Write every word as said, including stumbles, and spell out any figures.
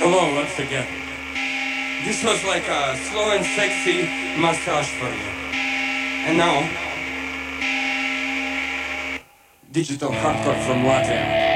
Hello once again. This was like a slow and sexy massage for you. And now, digital hardcore from Latvia.